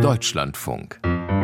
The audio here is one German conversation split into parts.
Deutschlandfunk.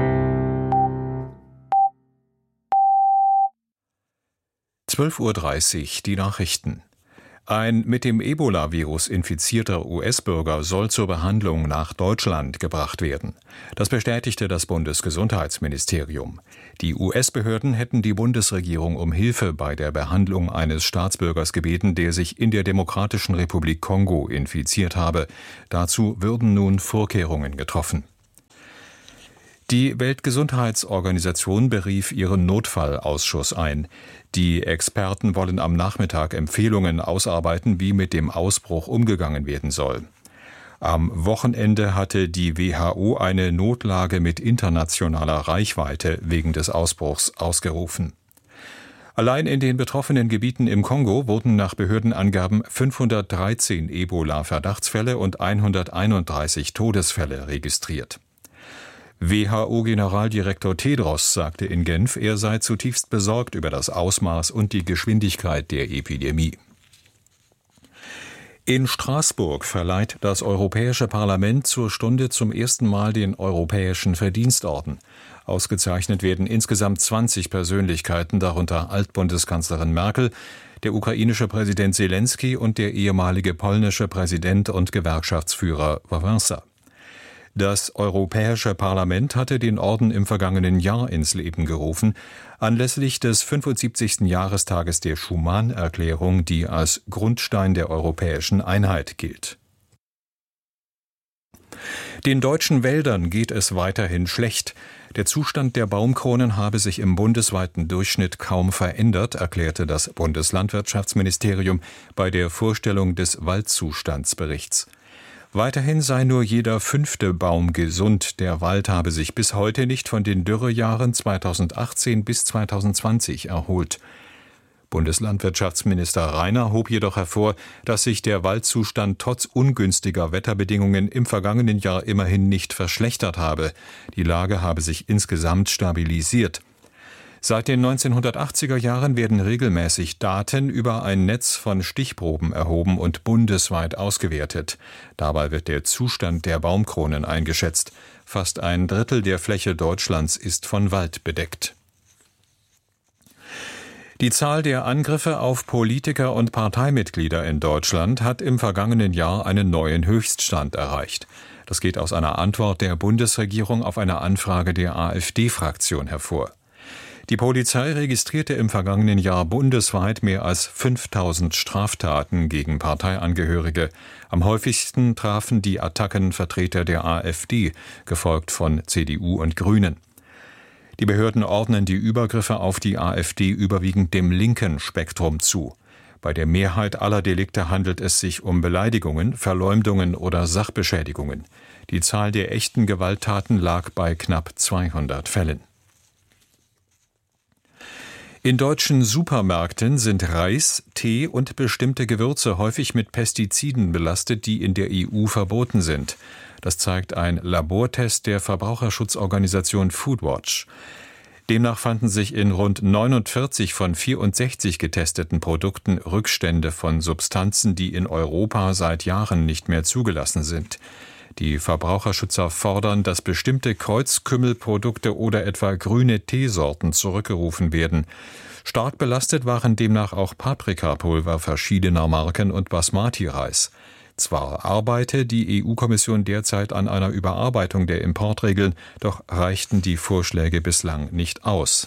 (12:30 Uhr) die Nachrichten. Ein mit dem Ebola-Virus infizierter US-Bürger soll zur Behandlung nach Deutschland gebracht werden. Das bestätigte das Bundesgesundheitsministerium. Die US-Behörden hätten die Bundesregierung um Hilfe bei der Behandlung eines Staatsbürgers gebeten, der sich in der Demokratischen Republik Kongo infiziert habe. Dazu würden nun Vorkehrungen getroffen. Die Weltgesundheitsorganisation berief ihren Notfallausschuss ein. Die Experten wollen am Nachmittag Empfehlungen ausarbeiten, wie mit dem Ausbruch umgegangen werden soll. Am Wochenende hatte die WHO eine Notlage mit internationaler Reichweite wegen des Ausbruchs ausgerufen. Allein in den betroffenen Gebieten im Kongo wurden nach Behördenangaben 513 Ebola-Verdachtsfälle und 131 Todesfälle registriert. WHO-Generaldirektor Tedros sagte in Genf, er sei zutiefst besorgt über das Ausmaß und die Geschwindigkeit der Epidemie. In Straßburg verleiht das Europäische Parlament zur Stunde zum ersten Mal den Europäischen Verdienstorden. Ausgezeichnet werden insgesamt 20 Persönlichkeiten, darunter Altbundeskanzlerin Merkel, der ukrainische Präsident Selenskyj und der ehemalige polnische Präsident und Gewerkschaftsführer Wałęsa. Das Europäische Parlament hatte den Orden im vergangenen Jahr ins Leben gerufen, anlässlich des 75. Jahrestages der Schuman-Erklärung, die als Grundstein der europäischen Einheit gilt. Den deutschen Wäldern geht es weiterhin schlecht. Der Zustand der Baumkronen habe sich im bundesweiten Durchschnitt kaum verändert, erklärte das Bundeslandwirtschaftsministerium bei der Vorstellung des Waldzustandsberichts. Weiterhin sei nur jeder 5. Baum gesund. Der Wald habe sich bis heute nicht von den Dürrejahren 2018 bis 2020 erholt. Bundeslandwirtschaftsminister Rainer hob jedoch hervor, dass sich der Waldzustand trotz ungünstiger Wetterbedingungen im vergangenen Jahr immerhin nicht verschlechtert habe. Die Lage habe sich insgesamt stabilisiert. Seit den 1980er Jahren werden regelmäßig Daten über ein Netz von Stichproben erhoben und bundesweit ausgewertet. Dabei wird der Zustand der Baumkronen eingeschätzt. Fast ein Drittel der Fläche Deutschlands ist von Wald bedeckt. Die Zahl der Angriffe auf Politiker und Parteimitglieder in Deutschland hat im vergangenen Jahr einen neuen Höchststand erreicht. Das geht aus einer Antwort der Bundesregierung auf eine Anfrage der AfD-Fraktion hervor. Die Polizei registrierte im vergangenen Jahr bundesweit mehr als 5000 Straftaten gegen Parteiangehörige. Am häufigsten trafen die Attacken Vertreter der AfD, gefolgt von CDU und Grünen. Die Behörden ordnen die Übergriffe auf die AfD überwiegend dem linken Spektrum zu. Bei der Mehrheit aller Delikte handelt es sich um Beleidigungen, Verleumdungen oder Sachbeschädigungen. Die Zahl der echten Gewalttaten lag bei knapp 200 Fällen. In deutschen Supermärkten sind Reis, Tee und bestimmte Gewürze häufig mit Pestiziden belastet, die in der EU verboten sind. Das zeigt ein Labortest der Verbraucherschutzorganisation Foodwatch. Demnach fanden sich in rund 49 von 64 getesteten Produkten Rückstände von Substanzen, die in Europa seit Jahren nicht mehr zugelassen sind. Die Verbraucherschützer fordern, dass bestimmte Kreuzkümmelprodukte oder etwa grüne Teesorten zurückgerufen werden. Stark belastet waren demnach auch Paprikapulver verschiedener Marken und Basmati-Reis. Zwar arbeite die EU-Kommission derzeit an einer Überarbeitung der Importregeln, doch reichten die Vorschläge bislang nicht aus.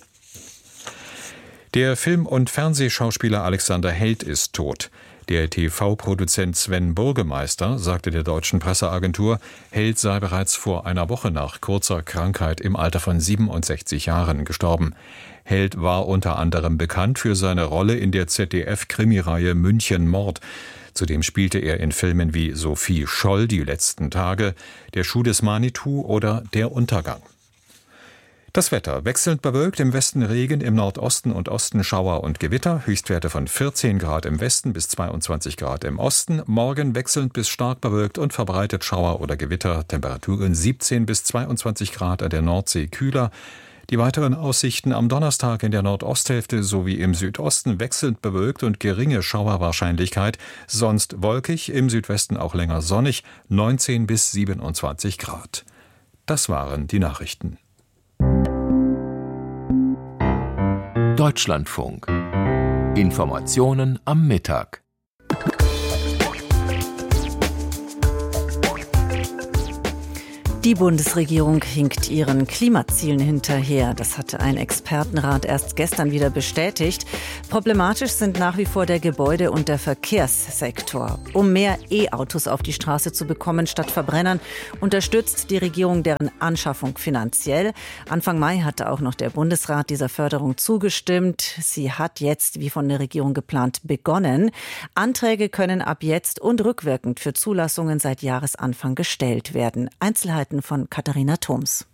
Der Film- und Fernsehschauspieler Alexander Held ist tot. Der TV-Produzent Sven Burgemeister sagte der deutschen Presseagentur, Held sei bereits vor einer Woche nach kurzer Krankheit im Alter von 67 Jahren gestorben. Held war unter anderem bekannt für seine Rolle in der ZDF-Krimireihe München Mord. Zudem spielte er in Filmen wie Sophie Scholl, Die letzten Tage, Der Schuh des Manitou oder Der Untergang. Das Wetter: wechselnd bewölkt, im Westen Regen, im Nordosten und Osten Schauer und Gewitter, Höchstwerte von 14 Grad im Westen bis 22 Grad im Osten, morgen wechselnd bis stark bewölkt und verbreitet Schauer oder Gewitter, Temperaturen 17 bis 22 Grad an der Nordsee kühler. Die weiteren Aussichten: am Donnerstag in der Nordosthälfte sowie im Südosten wechselnd bewölkt und geringe Schauerwahrscheinlichkeit, sonst wolkig, im Südwesten auch länger sonnig, 19 bis 27 Grad. Das waren die Nachrichten. Deutschlandfunk. Informationen am Mittag. Die Bundesregierung hinkt ihren Klimazielen hinterher. Das hatte ein Expertenrat erst gestern wieder bestätigt. Problematisch sind nach wie vor der Gebäude- und der Verkehrssektor. Um mehr E-Autos auf die Straße zu bekommen statt Verbrennern, unterstützt die Regierung deren Anschaffung finanziell. Anfang Mai hatte auch noch der Bundesrat dieser Förderung zugestimmt. Sie hat jetzt, wie von der Regierung geplant, begonnen. Anträge können ab jetzt und rückwirkend für Zulassungen seit Jahresanfang gestellt werden. Einzelheiten von Katharina Thoms.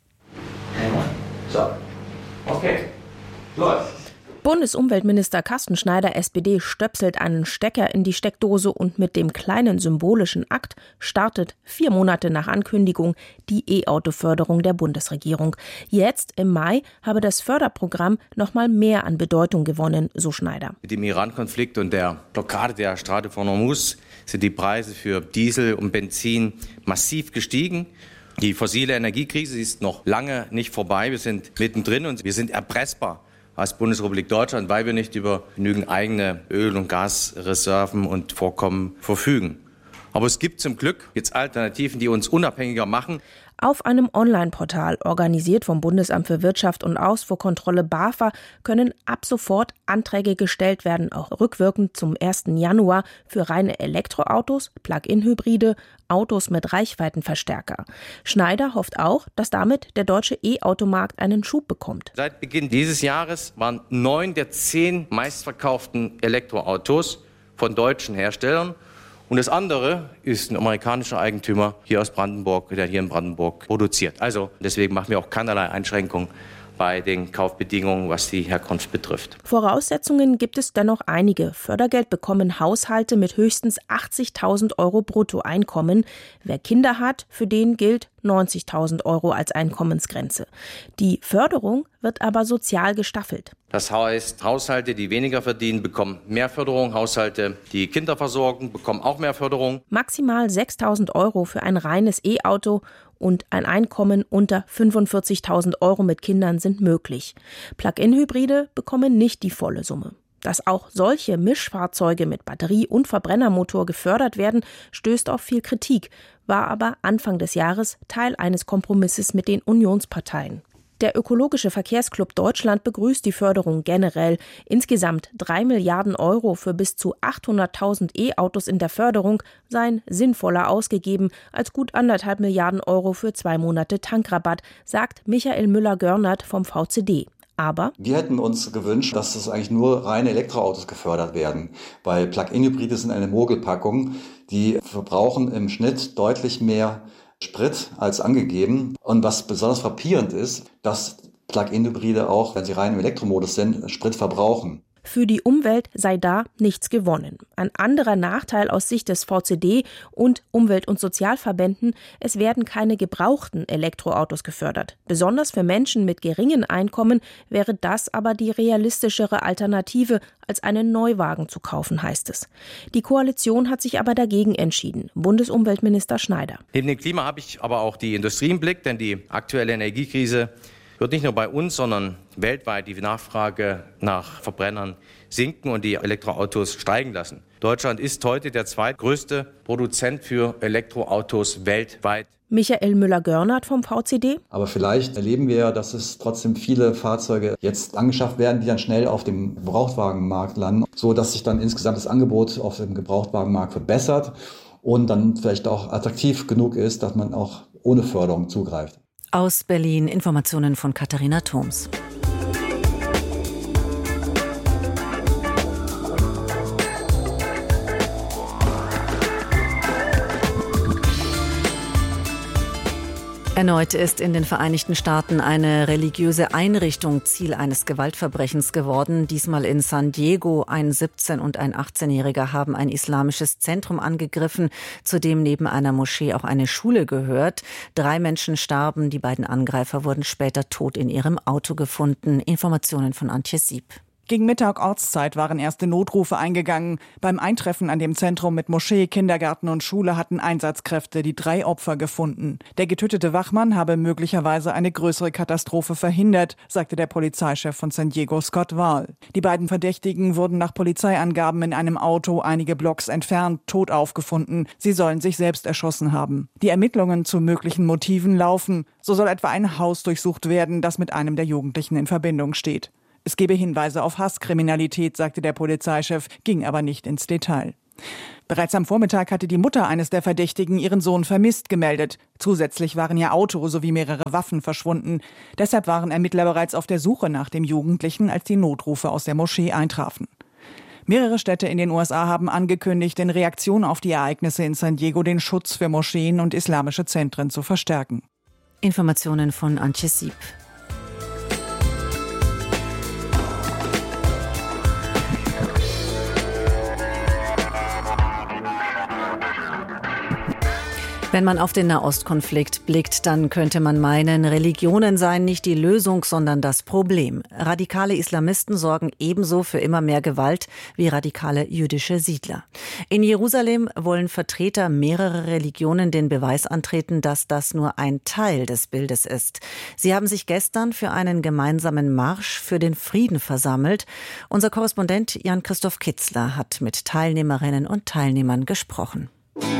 So, okay, läuft. Bundesumweltminister Carsten Schneider, SPD, stöpselt einen Stecker in die Steckdose und mit dem kleinen symbolischen Akt startet 4 Monate nach Ankündigung die E-Auto-Förderung der Bundesregierung. Jetzt im Mai habe das Förderprogramm noch mal mehr an Bedeutung gewonnen, so Schneider. Mit dem Iran-Konflikt und der Blockade der Straße von Hormuz sind die Preise für Diesel und Benzin massiv gestiegen. Die fossile Energiekrise ist noch lange nicht vorbei. Wir sind mittendrin und wir sind erpressbar als Bundesrepublik Deutschland, weil wir nicht über genügend eigene Öl- und Gasreserven und Vorkommen verfügen. Aber es gibt zum Glück jetzt Alternativen, die uns unabhängiger machen. Auf einem Online-Portal, organisiert vom Bundesamt für Wirtschaft und Ausfuhrkontrolle BAFA, können ab sofort Anträge gestellt werden, auch rückwirkend zum 1. Januar für reine Elektroautos, Plug-in-Hybride, Autos mit Reichweitenverstärker. Schneider hofft auch, dass damit der deutsche E-Automarkt einen Schub bekommt. Seit Beginn dieses Jahres waren 9 der 10 meistverkauften Elektroautos von deutschen Herstellern. Und das andere ist ein amerikanischer Eigentümer hier aus Brandenburg, der hier in Brandenburg produziert. Also deswegen machen wir auch keinerlei Einschränkungen bei den Kaufbedingungen, was die Herkunft betrifft. Voraussetzungen gibt es dennoch einige. Fördergeld bekommen Haushalte mit höchstens 80.000 € Bruttoeinkommen. Wer Kinder hat, für den gilt 90.000 € als Einkommensgrenze. Die Förderung wird aber sozial gestaffelt. Das heißt, Haushalte, die weniger verdienen, bekommen mehr Förderung. Haushalte, die Kinder versorgen, bekommen auch mehr Förderung. Maximal 6.000 € für ein reines E-Auto und ein Einkommen unter 45.000 € mit Kindern sind möglich. Plug-in-Hybride bekommen nicht die volle Summe. Dass auch solche Mischfahrzeuge mit Batterie- und Verbrennermotor gefördert werden, stößt auf viel Kritik, war aber Anfang des Jahres Teil eines Kompromisses mit den Unionsparteien. Der Ökologische Verkehrsclub Deutschland begrüßt die Förderung generell. Insgesamt 3 Milliarden € für bis zu 800.000 E-Autos in der Förderung seien sinnvoller ausgegeben als gut 1,5 Milliarden € für 2 Monate Tankrabatt, sagt Michael Müller-Görnert vom VCD. Aber wir hätten uns gewünscht, dass es eigentlich nur reine Elektroautos gefördert werden, weil Plug-in-Hybride sind eine Mogelpackung, die verbrauchen im Schnitt deutlich mehr Sprit als angegeben. Und was besonders frappierend ist, dass Plug-in-Hybride auch, wenn sie rein im Elektromodus sind, Sprit verbrauchen. Für die Umwelt sei da nichts gewonnen. Ein anderer Nachteil aus Sicht des VCD und Umwelt- und Sozialverbänden: Es werden keine gebrauchten Elektroautos gefördert. Besonders für Menschen mit geringen Einkommen wäre das aber die realistischere Alternative, als einen Neuwagen zu kaufen, heißt es. Die Koalition hat sich aber dagegen entschieden. Bundesumweltminister Schneider. Neben dem Klima habe ich aber auch die Industrie im Blick, denn die aktuelle Energiekrise wird nicht nur bei uns, sondern weltweit die Nachfrage nach Verbrennern sinken und die Elektroautos steigen lassen. Deutschland ist heute der zweitgrößte Produzent für Elektroautos weltweit. Michael Müller-Görnert vom VCD. Aber vielleicht erleben wir ja, dass es trotzdem viele Fahrzeuge jetzt angeschafft werden, die dann schnell auf dem Gebrauchtwagenmarkt landen, so dass sich dann insgesamt das Angebot auf dem Gebrauchtwagenmarkt verbessert und dann vielleicht auch attraktiv genug ist, dass man auch ohne Förderung zugreift. Aus Berlin Informationen von Katharina Thoms. Erneut ist in den Vereinigten Staaten eine religiöse Einrichtung Ziel eines Gewaltverbrechens geworden. Diesmal in San Diego. Ein 17- und ein 18-Jähriger haben ein islamisches Zentrum angegriffen, zu dem neben einer Moschee auch eine Schule gehört. 3 Menschen starben. Die beiden Angreifer wurden später tot in ihrem Auto gefunden. Informationen von Antje Sieb. Gegen Mittag Ortszeit waren erste Notrufe eingegangen. Beim Eintreffen an dem Zentrum mit Moschee, Kindergarten und Schule hatten Einsatzkräfte die 3 Opfer gefunden. Der getötete Wachmann habe möglicherweise eine größere Katastrophe verhindert, sagte der Polizeichef von San Diego, Scott Wahl. Die beiden Verdächtigen wurden nach Polizeiangaben in einem Auto einige Blocks entfernt tot aufgefunden. Sie sollen sich selbst erschossen haben. Die Ermittlungen zu möglichen Motiven laufen. So soll etwa ein Haus durchsucht werden, das mit einem der Jugendlichen in Verbindung steht. Es gebe Hinweise auf Hasskriminalität, sagte der Polizeichef, ging aber nicht ins Detail. Bereits am Vormittag hatte die Mutter eines der Verdächtigen ihren Sohn vermisst gemeldet. Zusätzlich waren ihr Auto sowie mehrere Waffen verschwunden. Deshalb waren Ermittler bereits auf der Suche nach dem Jugendlichen, als die Notrufe aus der Moschee eintrafen. Mehrere Städte in den USA haben angekündigt, in Reaktion auf die Ereignisse in San Diego den Schutz für Moscheen und islamische Zentren zu verstärken. Informationen von Antje Sieb. Wenn man auf den Nahostkonflikt blickt, dann könnte man meinen, Religionen seien nicht die Lösung, sondern das Problem. Radikale Islamisten sorgen ebenso für immer mehr Gewalt wie radikale jüdische Siedler. In Jerusalem wollen Vertreter mehrerer Religionen den Beweis antreten, dass das nur ein Teil des Bildes ist. Sie haben sich gestern für einen gemeinsamen Marsch für den Frieden versammelt. Unser Korrespondent Jan-Christoph Kitzler hat mit Teilnehmerinnen und Teilnehmern gesprochen.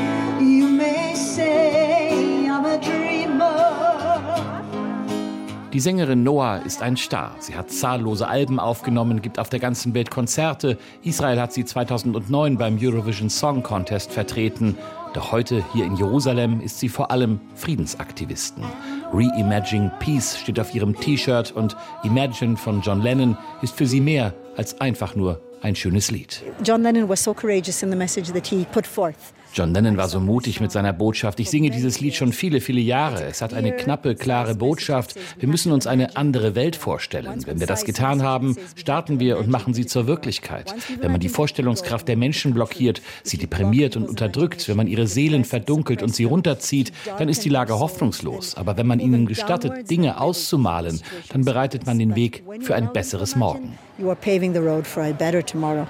Die Sängerin Noah ist ein Star. Sie hat zahllose Alben aufgenommen, gibt auf der ganzen Welt Konzerte. Israel hat sie 2009 beim Eurovision Song Contest vertreten. Doch heute hier in Jerusalem ist sie vor allem Friedensaktivisten. Reimagine Peace steht auf ihrem T-Shirt und Imagine von John Lennon ist für sie mehr als einfach nur ein schönes Lied. John Lennon was so courageous in the message that he put forth. John Lennon war so mutig mit seiner Botschaft. Ich singe dieses Lied schon viele, viele Jahre. Es hat eine knappe, klare Botschaft. Wir müssen uns eine andere Welt vorstellen. Wenn wir das getan haben, starten wir und machen sie zur Wirklichkeit. Wenn man die Vorstellungskraft der Menschen blockiert, sie deprimiert und unterdrückt, wenn man ihre Seelen verdunkelt und sie runterzieht, dann ist die Lage hoffnungslos. Aber wenn man ihnen gestattet, Dinge auszumalen, dann bereitet man den Weg für ein besseres Morgen. You are paving the road for a better tomorrow.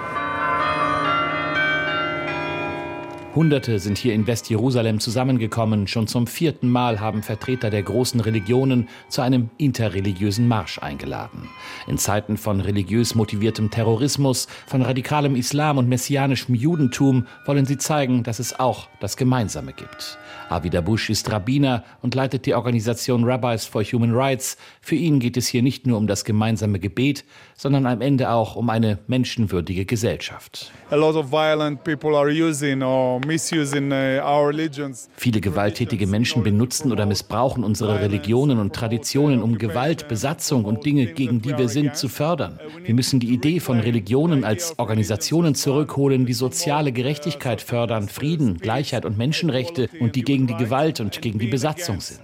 Hunderte sind hier in Westjerusalem zusammengekommen. Schon zum 4. Mal haben Vertreter der großen Religionen zu einem interreligiösen Marsch eingeladen. In Zeiten von religiös motiviertem Terrorismus, von radikalem Islam und messianischem Judentum wollen sie zeigen, dass es auch das Gemeinsame gibt. Avi Dabush ist Rabbiner und leitet die Organisation Rabbis for Human Rights. Für ihn geht es hier nicht nur um das gemeinsame Gebet, sondern am Ende auch um eine menschenwürdige Gesellschaft. Viele gewalttätige Menschen benutzen oder missbrauchen unsere Religionen und Traditionen, um Gewalt, Besatzung und Dinge, gegen die wir sind, zu fördern. Wir müssen die Idee von Religionen als Organisationen zurückholen, die soziale Gerechtigkeit fördern, Frieden, Gleichheit und Menschenrechte und die gegen die Gewalt und gegen die Besatzung sind.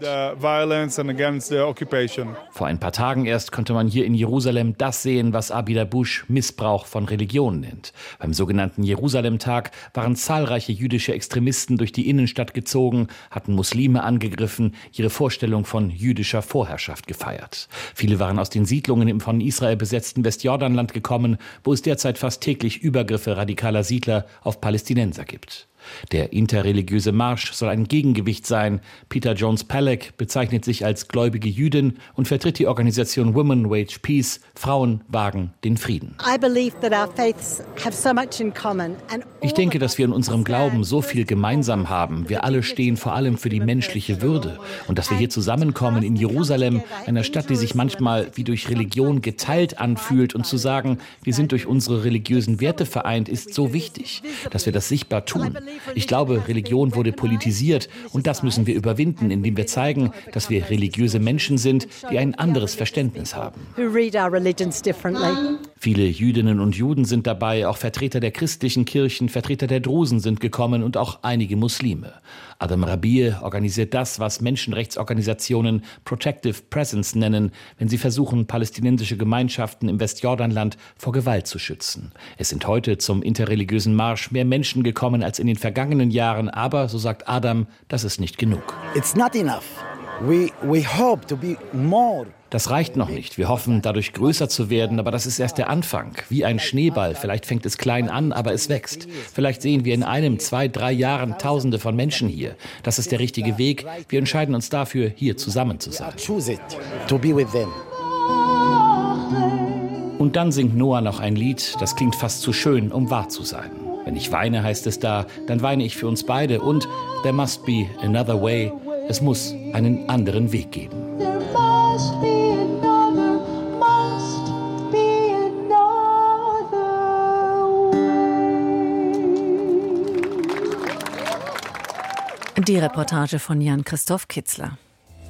Vor ein paar Tagen erst konnte man hier in Jerusalem das sehen, was Avi Dabush Missbrauch von Religion nennt. Beim sogenannten Jerusalem-Tag waren zahlreiche jüdische Extremisten durch die Innenstadt gezogen, hatten Muslime angegriffen, ihre Vorstellung von jüdischer Vorherrschaft gefeiert. Viele waren aus den Siedlungen im von Israel besetzten Westjordanland gekommen, wo es derzeit fast täglich Übergriffe radikaler Siedler auf Palästinenser gibt. Der interreligiöse Marsch soll ein Gegengewicht sein. Peter Jones-Palek bezeichnet sich als gläubige Jüdin und vertritt die Organisation Women Wage Peace, Frauen wagen den Frieden. Ich denke, dass wir in unserem Glauben so viel gemeinsam haben. Wir alle stehen vor allem für die menschliche Würde. Und dass wir hier zusammenkommen in Jerusalem, einer Stadt, die sich manchmal wie durch Religion geteilt anfühlt, und zu sagen, wir sind durch unsere religiösen Werte vereint, ist so wichtig, dass wir das sichtbar tun. Ich glaube, Religion wurde politisiert und das müssen wir überwinden, indem wir zeigen, dass wir religiöse Menschen sind, die ein anderes Verständnis haben. Viele Jüdinnen und Juden sind dabei, auch Vertreter der christlichen Kirchen, Vertreter der Drusen sind gekommen und auch einige Muslime. Adam Rabie organisiert das, was Menschenrechtsorganisationen Protective Presence nennen, wenn sie versuchen, palästinensische Gemeinschaften im Westjordanland vor Gewalt zu schützen. Es sind heute zum interreligiösen Marsch mehr Menschen gekommen als in den vergangenen Jahren, aber, so sagt Adam, das ist nicht genug. It's not enough. Das reicht noch nicht. Wir hoffen, dadurch größer zu werden, aber das ist erst der Anfang. Wie ein Schneeball. Vielleicht fängt es klein an, aber es wächst. Vielleicht sehen wir in 1, 2, 3 Jahren Tausende von Menschen hier. Das ist der richtige Weg. Wir entscheiden uns dafür, hier zusammen zu sein. Und dann singt Noah noch ein Lied, das klingt fast zu schön, um wahr zu sein. Wenn ich weine, heißt es da, dann weine ich für uns beide. Und there must be another way. Es muss einen anderen Weg geben. Die Reportage von Jan-Christoph Kitzler.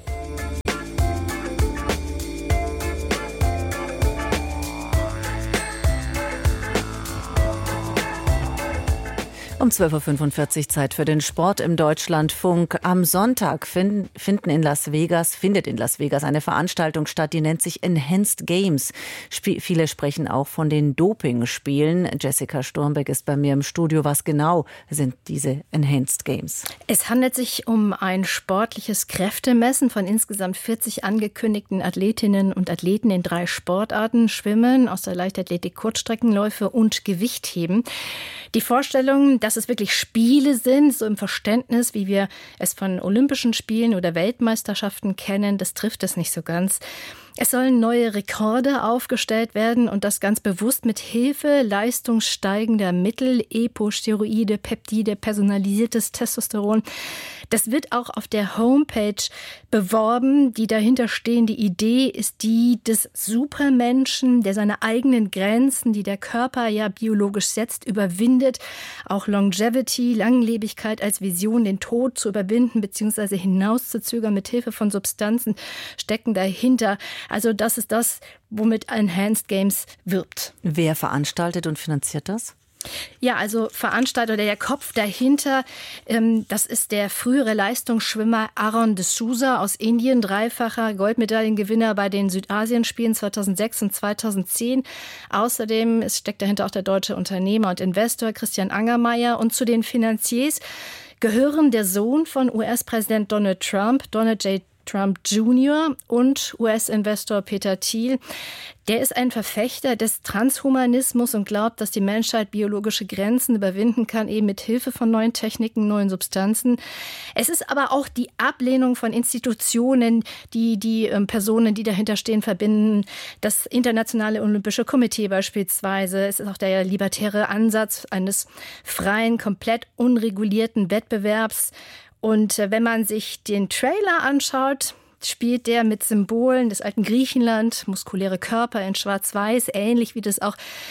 Um 12.45 Uhr Zeit für den Sport im Deutschlandfunk. Am Sonntag findet in Las Vegas eine Veranstaltung statt, die nennt sich Enhanced Games. Viele sprechen auch von den Dopingspielen. Jessica Sturmbeck ist bei mir im Studio. Was genau sind diese Enhanced Games? Es handelt sich um ein sportliches Kräftemessen von insgesamt 40 angekündigten Athletinnen und Athleten in 3 Sportarten: Schwimmen, aus der Leichtathletik, Kurzstreckenläufe und Gewichtheben. Die Vorstellung, dass es wirklich Spiele sind, so im Verständnis, wie wir es von Olympischen Spielen oder Weltmeisterschaften kennen, das trifft es nicht so ganz. Es sollen neue Rekorde aufgestellt werden und das ganz bewusst mit Hilfe leistungssteigender Mittel, Epo-Steroide, Peptide, personalisiertes Testosteron. Das wird auch auf der Homepage beworben. Die dahinter stehende Idee ist die des Supermenschen, der seine eigenen Grenzen, die der Körper ja biologisch setzt, überwindet. Auch Longevity, Langlebigkeit als Vision, den Tod zu überwinden bzw. hinauszuzögern mit Hilfe von Substanzen stecken dahinter. Also das ist das, womit Enhanced Games wirbt. Wer veranstaltet und finanziert das? Ja, also Veranstalter oder der Kopf dahinter, das ist der frühere Leistungsschwimmer Aaron de Souza aus Indien, 3-facher Goldmedaillengewinner bei den Südasienspielen 2006 und 2010. Außerdem steckt dahinter auch der deutsche Unternehmer und Investor Christian Angermayer. Und zu den Finanziers gehören der Sohn von US-Präsident Donald Trump, Donald J. Trump Jr. und US-Investor Peter Thiel. Der ist ein Verfechter des Transhumanismus und glaubt, dass die Menschheit biologische Grenzen überwinden kann, eben mit Hilfe von neuen Techniken, neuen Substanzen. Es ist aber auch die Ablehnung von Institutionen, die Personen, die dahinter stehen, verbinden. Das Internationale Olympische Komitee beispielsweise. Es ist auch der libertäre Ansatz eines freien, komplett unregulierten Wettbewerbs. Und wenn man sich den Trailer anschaut, spielt der mit Symbolen des alten Griechenland, muskuläre Körper in Schwarz-Weiß, ähnlich wie das auch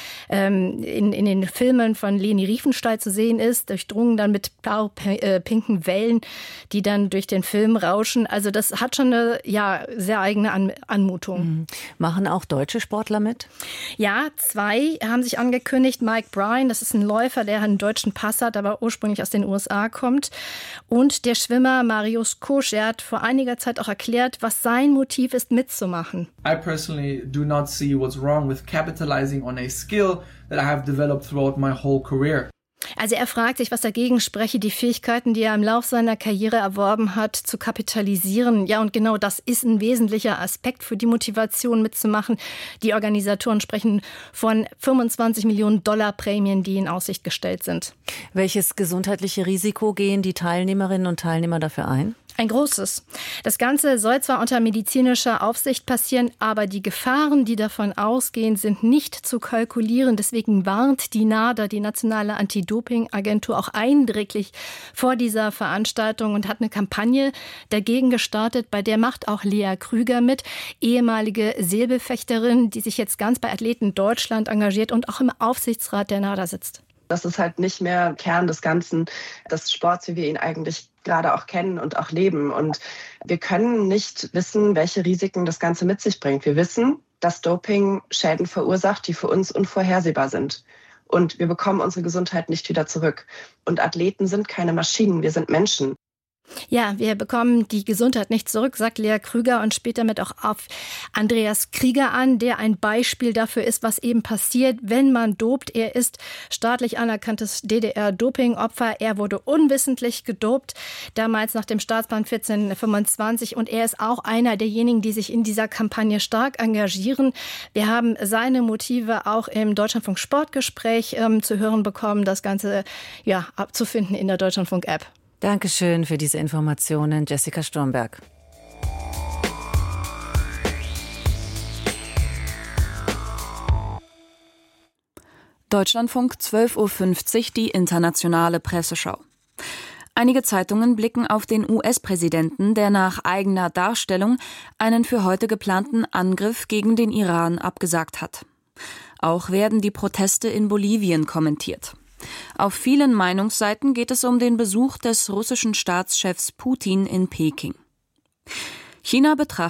in den Filmen von Leni Riefenstahl zu sehen ist, durchdrungen dann mit blau-pinken Wellen, die dann durch den Film rauschen. Also das hat schon eine sehr eigene Anmutung. Machen auch deutsche Sportler mit? Ja, 2 haben sich angekündigt. Mike Bryan, das ist ein Läufer, der einen deutschen Pass hat, aber ursprünglich aus den USA kommt. Und der Schwimmer Marius Kusch, er hat vor einiger Zeit auch erklärt, was sein Motiv ist, mitzumachen. I personally do not see what's wrong with capitalizing on a skill that I have developed throughout my whole career. Also er fragt sich, was dagegen spreche, die Fähigkeiten, die er im Lauf seiner Karriere erworben hat, zu kapitalisieren. Ja, und genau das ist ein wesentlicher Aspekt für die Motivation mitzumachen. Die Organisatoren sprechen von 25 Millionen $ Prämien, die in Aussicht gestellt sind. Welches gesundheitliche Risiko gehen die Teilnehmerinnen und Teilnehmer dafür ein? Ein großes. Das Ganze soll zwar unter medizinischer Aufsicht passieren, aber die Gefahren, die davon ausgehen, sind nicht zu kalkulieren. Deswegen warnt die NADA, die Nationale Anti-Doping-Agentur, auch eindringlich vor dieser Veranstaltung und hat eine Kampagne dagegen gestartet. Bei der macht auch Lea Krüger mit, ehemalige Säbelfechterin, die sich jetzt ganz bei Athleten Deutschland engagiert und auch im Aufsichtsrat der NADA sitzt. Das ist halt nicht mehr Kern des Ganzen, des Sports, wie wir ihn eigentlich gerade auch kennen und auch leben. Und wir können nicht wissen, welche Risiken das Ganze mit sich bringt. Wir wissen, dass Doping Schäden verursacht, die für uns unvorhersehbar sind. Und wir bekommen unsere Gesundheit nicht wieder zurück. Und Athleten sind keine Maschinen, wir sind Menschen. Ja, wir bekommen die Gesundheit nicht zurück, sagt Lea Krüger und spielt damit auch auf Andreas Krieger an, der ein Beispiel dafür ist, was eben passiert, wenn man dopt. Er ist staatlich anerkanntes DDR-Doping-Opfer. Er wurde unwissentlich gedopt, damals nach dem Staatsplan 1425. Und er ist auch einer derjenigen, die sich in dieser Kampagne stark engagieren. Wir haben seine Motive auch im Deutschlandfunk Sportgespräch zu hören bekommen. Das Ganze abzufinden in der Deutschlandfunk-App. Dankeschön für diese Informationen, Jessica Sturmberg. Deutschlandfunk 12.50 Uhr, die internationale Presseschau. Einige Zeitungen blicken auf den US-Präsidenten, der nach eigener Darstellung einen für heute geplanten Angriff gegen den Iran abgesagt hat. Auch werden die Proteste in Bolivien kommentiert. Auf vielen Meinungsseiten geht es um den Besuch des russischen Staatschefs Putin in Peking. China betrachtet